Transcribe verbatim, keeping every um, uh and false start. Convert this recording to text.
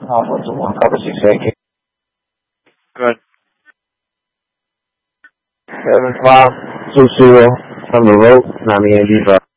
Alpha to one, cover six eight. Good. Seven five two zero from the road, Nami Andy.